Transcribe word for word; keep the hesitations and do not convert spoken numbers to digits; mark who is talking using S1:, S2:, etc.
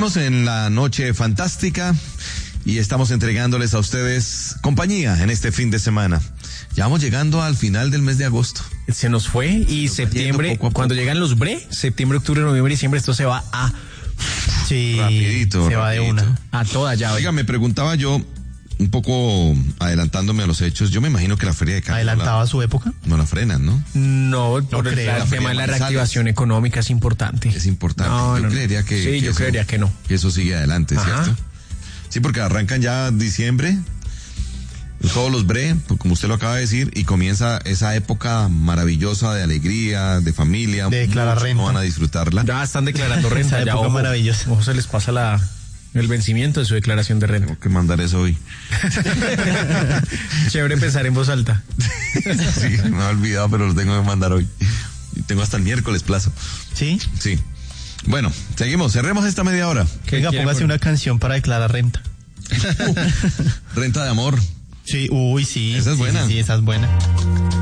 S1: Seguimos en la noche fantástica y estamos entregándoles a ustedes compañía en este fin de semana. Ya vamos llegando al final del mes de agosto.
S2: Se nos fue y
S1: Nos
S2: septiembre,
S1: poco a poco.
S2: cuando llegan los bre, septiembre, octubre, noviembre, diciembre, esto se va a...
S3: Sí,
S1: Rapidito,
S3: se va de
S1: rapidito.
S3: una.
S2: a toda llave.
S1: Oiga, me preguntaba yo, un poco adelantándome a los hechos, yo me imagino que la feria de carro
S3: ¿Adelantaba
S1: la-
S3: su época?
S1: no la frenan, ¿no?
S2: No, por el,
S3: creo.
S2: el tema de la
S1: Manizales.
S2: reactivación económica es importante.
S1: Es importante.
S2: No,
S1: yo
S2: no, no.
S1: creería que,
S2: Sí,
S1: que
S2: yo
S1: eso,
S2: creería que no.
S1: que eso sigue adelante,
S2: Ajá.
S1: ¿cierto? Sí, porque arrancan ya diciembre, todos los bre, pues, como usted lo acaba de decir, y comienza esa época maravillosa de alegría, de familia.
S3: De declarar
S1: Muchos
S3: renta.
S1: no van a disfrutarla.
S2: Ya están declarando renta.
S3: Esa
S2: ya,
S3: época
S2: ojo,
S3: maravillosa.
S2: ojo, se les pasa la, el vencimiento de su declaración de renta.
S1: Tengo que mandar eso hoy.
S2: Chévere pensar en voz alta.
S1: Sí, me he olvidado, pero lo tengo que mandar hoy. Y tengo hasta el miércoles plazo.
S3: ¿Sí?
S1: Sí. Bueno, seguimos, cerremos esta media hora.
S2: ¿Qué
S3: Venga,
S2: quiere
S3: póngase
S2: poner?
S3: una canción para declarar renta.
S1: Renta de amor.
S3: Sí, uy, sí.
S1: Esa es
S3: Sí,
S1: buena.
S3: Sí, sí, esa es buena.